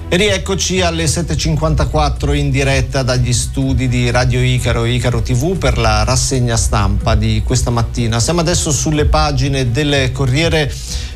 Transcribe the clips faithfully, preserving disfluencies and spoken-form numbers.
E rieccoci alle sette e cinquantaquattro in diretta dagli studi di Radio Icaro e Icaro tivù per la rassegna stampa di questa mattina. Siamo adesso sulle pagine del Corriere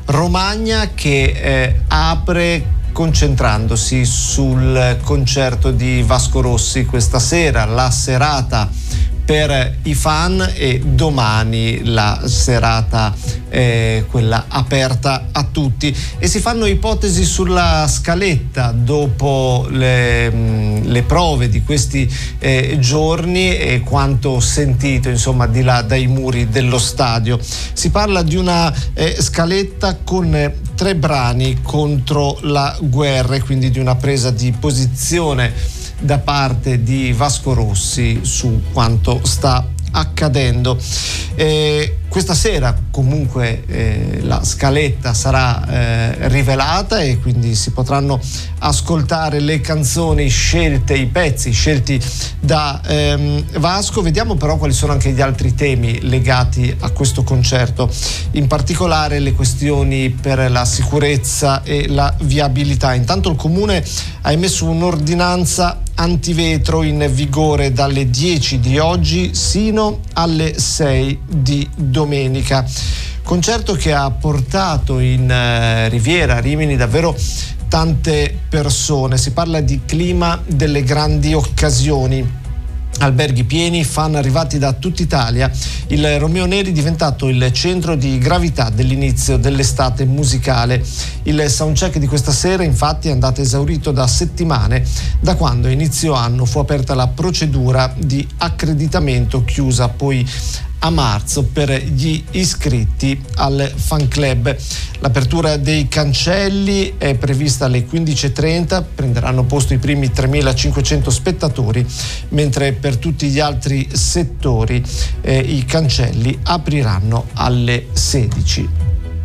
Romagna che eh, apre concentrandosi sul concerto di Vasco Rossi questa sera, la serata per i fan, e domani la serata eh, quella aperta a tutti, e si fanno ipotesi sulla scaletta dopo le, mh, le prove di questi eh, giorni e quanto sentito insomma di là dai muri dello stadio. Si parla di una eh, scaletta con eh, tre brani contro la guerra, e quindi di una presa di posizione da parte di Vasco Rossi su quanto sta accadendo. Eh, questa sera comunque eh, la scaletta sarà eh, rivelata, e quindi si potranno ascoltare le canzoni scelte, i pezzi scelti da ehm, Vasco. Vediamo però quali sono anche gli altri temi legati a questo concerto, in particolare le questioni per la sicurezza e la viabilità. Intanto il Comune ha emesso un'ordinanza antivetro in vigore dalle dieci di oggi sino alle sei di domenica. Concerto che ha portato in eh, Riviera, Rimini, davvero tante persone. Si parla di clima delle grandi occasioni. Alberghi pieni, fan arrivati da tutta Italia. Il Romeo Neri è diventato il centro di gravità dell'inizio dell'estate musicale. Il soundcheck di questa sera infatti è andato esaurito da settimane, da quando a inizio anno fu aperta la procedura di accreditamento, chiusa poi a marzo per gli iscritti al fan club. L'apertura dei cancelli è prevista alle quindici e trenta, prenderanno posto i primi tremilacinquecento spettatori, mentre per tutti gli altri settori eh, i cancelli apriranno alle sedici.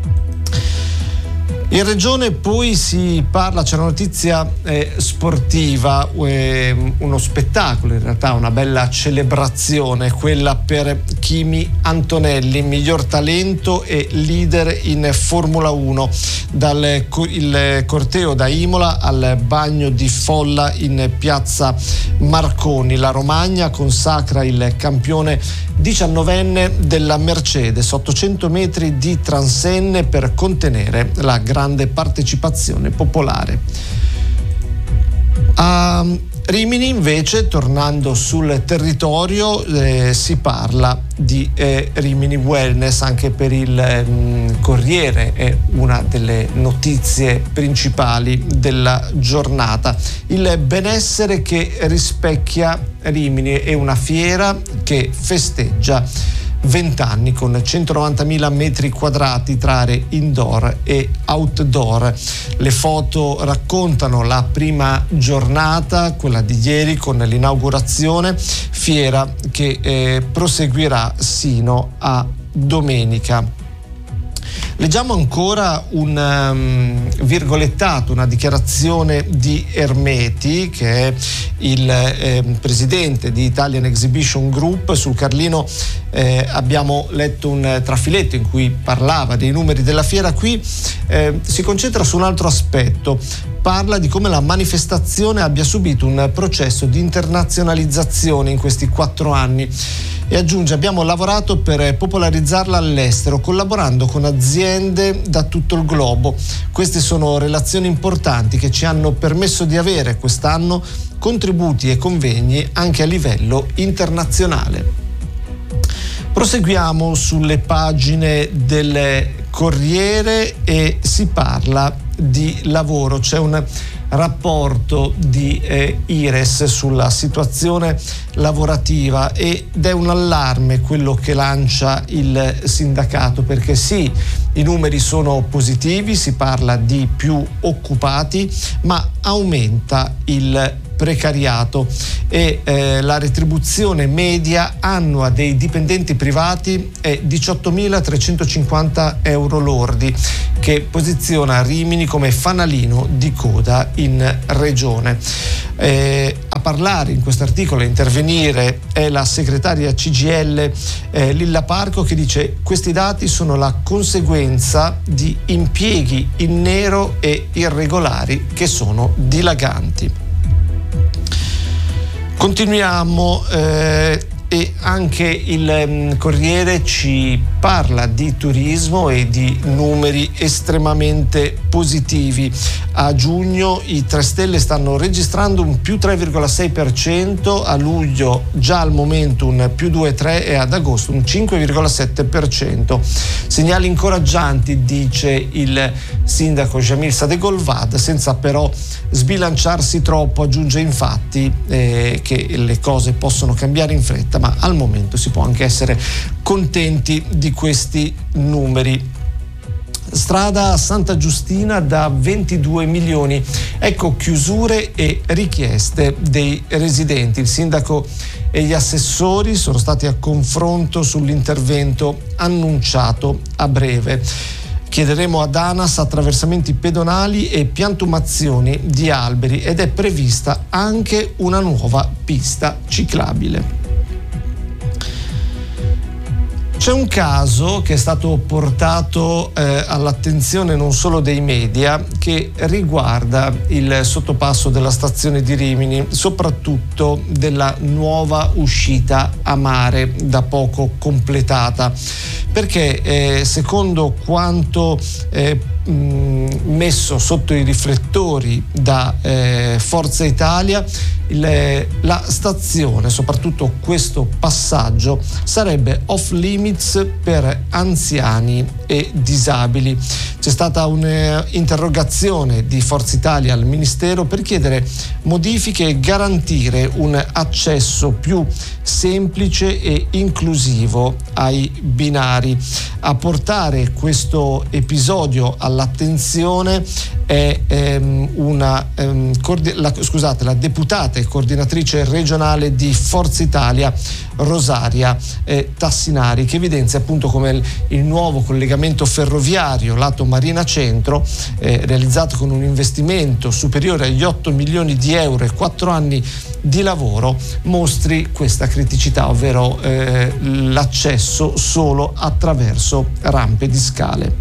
In regione poi si parla, c'è una notizia eh, sportiva, eh, uno spettacolo, in realtà una bella celebrazione, quella per Kimi Antonelli, miglior talento e leader in Formula uno. Dal co- il corteo da Imola al bagno di folla in piazza Marconi. La Romagna consacra il campione diciannovenne della Mercedes, ottocento metri di transenne per contenere la grande partecipazione popolare. A Rimini invece, tornando sul territorio, eh, si parla di eh, Rimini Wellness. Anche per il eh, Corriere è una delle notizie principali della giornata. Il benessere che rispecchia Rimini è una fiera che festeggia vent'anni con centonovantamila metri quadrati tra aree indoor e outdoor. Le foto raccontano la prima giornata, quella di ieri, con l'inaugurazione, fiera che eh, proseguirà sino a domenica. Leggiamo ancora un um, virgolettato, una dichiarazione di Ermeti, che è il eh, presidente di Italian Exhibition Group. Sul Carlino eh, abbiamo letto un trafiletto in cui parlava dei numeri della fiera. Qui eh, si concentra su un altro aspetto. Parla di come la manifestazione abbia subito un processo di internazionalizzazione in questi quattro anni, e aggiunge: abbiamo lavorato per popolarizzarla all'estero, collaborando con aziende da tutto il globo. Queste sono relazioni importanti che ci hanno permesso di avere quest'anno contributi e convegni anche a livello internazionale. Proseguiamo sulle pagine del Corriere e si parla di lavoro. C'è un rapporto di eh, IRES sulla situazione lavorativa, ed è un allarme quello che lancia il sindacato, perché sì, i numeri sono positivi, si parla di più occupati, ma aumenta il precariato e eh, la retribuzione media annua dei dipendenti privati è diciottomilatrecentocinquanta euro lordi, che posiziona Rimini come fanalino di coda in regione. Eh, a parlare in questo articolo, a intervenire, è la segretaria C G I L eh, Lilla Parco, che dice: questi dati sono la conseguenza di impieghi in nero e irregolari che sono dilaganti. Continuiamo eh, e anche il um, Corriere ci parla di turismo e di numeri estremamente positivi. A giugno i tre Stelle stanno registrando un più tre virgola sei per cento, a luglio già al momento un più due virgola tre per cento e ad agosto un cinque virgola sette per cento. Segnali incoraggianti, dice il sindaco Jamil Sadegolvad, senza però sbilanciarsi troppo. Aggiunge infatti eh, che le cose possono cambiare in fretta, ma al momento si può anche essere contenti di questi numeri. Strada Santa Giustina da ventidue milioni, ecco chiusure e richieste dei residenti. Il sindaco e gli assessori sono stati a confronto sull'intervento annunciato a breve. Chiederemo ad ANAS attraversamenti pedonali e piantumazioni di alberi, ed è prevista anche una nuova pista ciclabile. C'è un caso che è stato portato eh, all'attenzione non solo dei media, che riguarda il sottopasso della stazione di Rimini, soprattutto della nuova uscita a mare da poco completata, perché eh, secondo quanto eh, messo sotto i riflettori da eh, Forza Italia, il, la stazione, soprattutto questo passaggio, sarebbe off limits per anziani e disabili. C'è stata un'interrogazione di Forza Italia al Ministero per chiedere modifiche e garantire un accesso più semplice e inclusivo ai binari. A portare questo episodio all'attenzione è ehm, una ehm, coord- la, scusate, la deputata e coordinatrice regionale di Forza Italia Rosaria eh, Tassinari, che evidenzia appunto come il, il nuovo collegamento ferroviario lato Marina Centro, eh, realizzato con un investimento superiore agli otto milioni di euro e quattro anni di lavoro, mostri questa criticità, ovvero eh, l'accesso solo attraverso rampe di scale.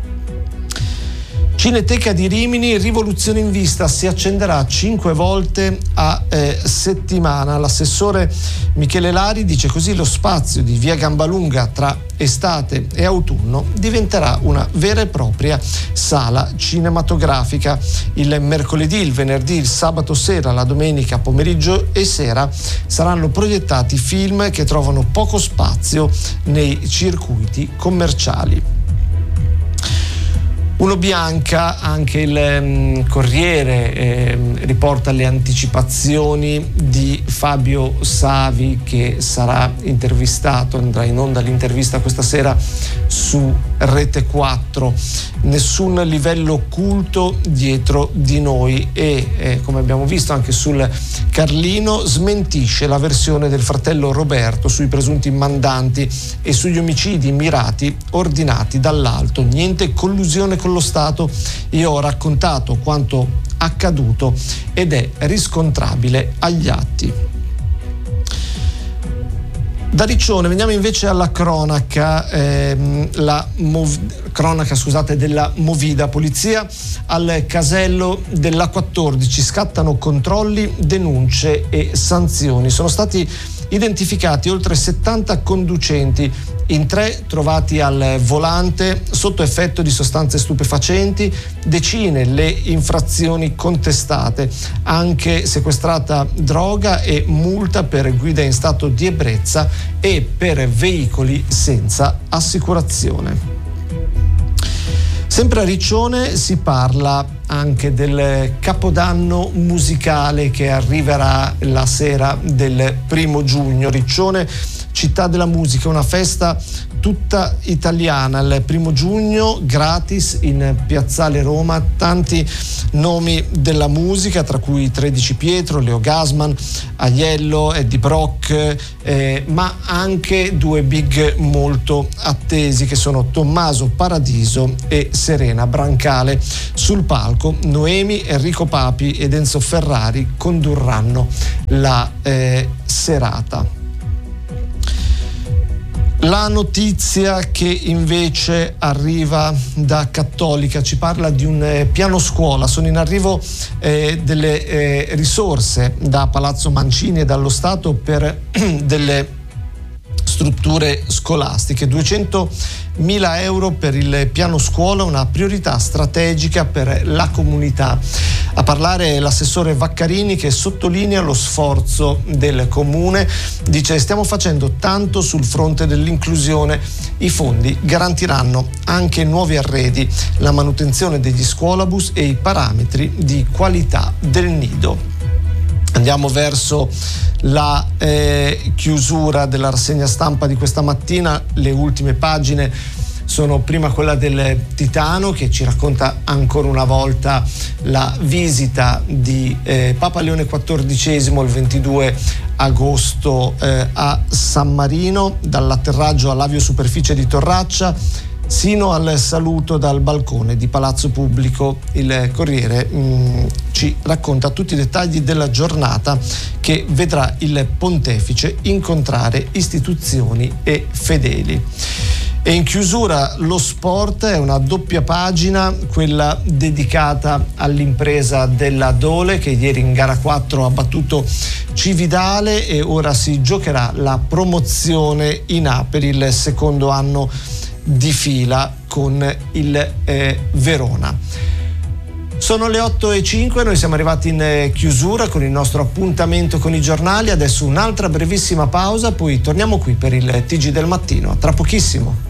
Cineteca di Rimini, rivoluzione in vista, si accenderà cinque volte a eh, settimana. L'assessore Michele Lari dice così: lo spazio di via Gambalunga tra estate e autunno diventerà una vera e propria sala cinematografica. Il mercoledì, il venerdì, il sabato sera, la domenica pomeriggio e sera saranno proiettati film che trovano poco spazio nei circuiti commerciali. Uno Bianca, anche il um, Corriere eh, riporta le anticipazioni di Fabio Savi, che sarà intervistato, andrà in onda l'intervista questa sera su Rete quattro. Nessun livello occulto dietro di noi, e eh, come abbiamo visto anche sul Carlino, smentisce la versione del fratello Roberto sui presunti mandanti e sugli omicidi mirati ordinati dall'alto. Niente collusione con lo Stato. Io ho raccontato quanto accaduto ed è riscontrabile agli atti. Da Riccione veniamo invece alla cronaca, ehm, la mov- cronaca scusate, della Movida. Polizia al casello dell'A quattordici, scattano controlli, denunce e sanzioni. Sono stati identificati oltre settanta conducenti, in tre trovati al volante sotto effetto di sostanze stupefacenti, decine le infrazioni contestate, anche sequestrata droga e multa per guida in stato di ebbrezza e per veicoli senza assicurazione. Sempre a Riccione si parla anche del Capodanno musicale che arriverà la sera del primo giugno. Riccione, città della musica, una festa tutta italiana. Il primo giugno, gratis in Piazzale Roma, tanti nomi della musica, tra cui tredici Pietro, Leo Gasman, Aiello, Eddie Brock, eh, ma anche due big molto attesi che sono Tommaso Paradiso e Serena Brancale. Sul palco Noemi, Enrico Papi ed Enzo Ferrari condurranno la eh, serata. La notizia che invece arriva da Cattolica ci parla di un eh, piano scuola. Sono in arrivo eh, delle eh, risorse da Palazzo Mancini e dallo Stato per delle strutture scolastiche. duecentomila euro per il piano scuola, una priorità strategica per la comunità. A parlare è l'assessore Vaccarini, che sottolinea lo sforzo del comune. Dice: stiamo facendo tanto sul fronte dell'inclusione, i fondi garantiranno anche nuovi arredi, la manutenzione degli scuolabus e i parametri di qualità del nido. Andiamo verso la eh, chiusura della rassegna stampa di questa mattina. Le ultime pagine sono prima quella del Titano, che ci racconta ancora una volta la visita di eh, Papa Leone quattordicesimo il ventidue agosto eh, a San Marino, dall'atterraggio all'aviosuperficie di Torraccia sino al saluto dal balcone di Palazzo Pubblico. Il Corriere mh, ci racconta tutti i dettagli della giornata che vedrà il pontefice incontrare istituzioni e fedeli. E in chiusura lo sport, è una doppia pagina, quella dedicata all'impresa della Dole, che ieri in gara quattro ha battuto Cividale e ora si giocherà la promozione in A per il secondo anno di fila con il eh, Verona. Sono le otto e cinque, noi siamo arrivati in eh, chiusura con il nostro appuntamento con i giornali. Adesso un'altra brevissima pausa, poi torniamo qui per il T G del mattino. Tra pochissimo.